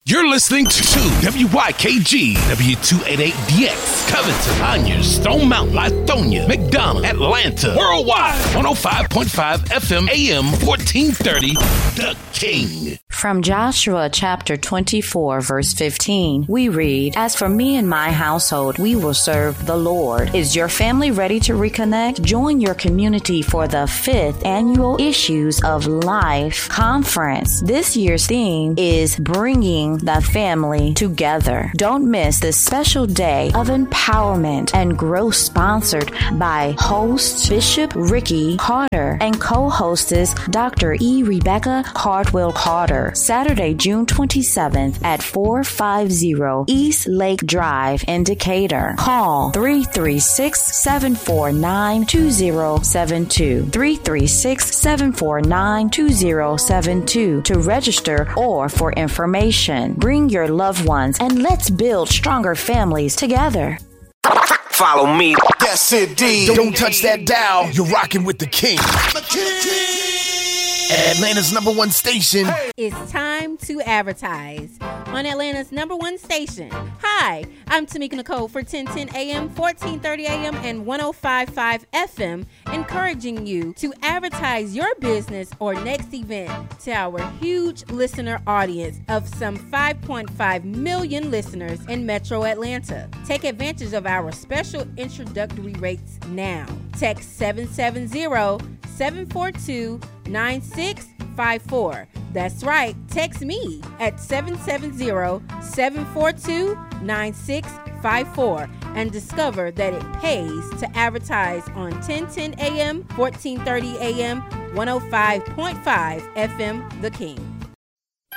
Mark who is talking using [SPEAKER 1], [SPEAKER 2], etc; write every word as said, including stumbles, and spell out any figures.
[SPEAKER 1] You're listening to W Y K G, W two eighty-eight D X, Covington, Conyers, Stone Mountain, Lithonia, McDonough, Atlanta, worldwide, one oh five point five F M, A M, fourteen thirty, The King.
[SPEAKER 2] From Joshua chapter twenty-four, verse fifteen, we read, "As for me and my household, we will serve the Lord." Is your family ready to reconnect? Join your community for the fifth annual Issues of Life Conference. This year's theme is Bringing the Family Together. Don't miss this special day of empowerment and growth, sponsored by host Bishop Ricky Carter and co-hostess Doctor E. Rebecca Cardwell Carter. Saturday, June twenty-seventh at four fifty East Lake Drive in Decatur. Call three three six, seven four nine, two zero seven two, three three six, seven four nine, two zero seven two to register or for information. Bring your loved ones and let's build stronger families together.
[SPEAKER 3] Follow me.
[SPEAKER 4] Yes, indeed. Don't touch that dial. You're rocking with the King. The King. Atlanta's number one station.
[SPEAKER 5] It's time to advertise on Atlanta's number one station. Hi, I'm Tamika Nicole for ten ten A M, fourteen thirty A M, and one oh five point five F M, encouraging you to advertise your business or next event to our huge listener audience of some five point five million listeners in Metro Atlanta. Take advantage of our special introductory rates now. Text seven seven zero, seven four two, nine six five four. That's right, text me at seven seven zero, seven four two, nine six five four and discover that it pays to advertise on ten ten A M, fourteen thirty A M, one oh five point five F M, The King.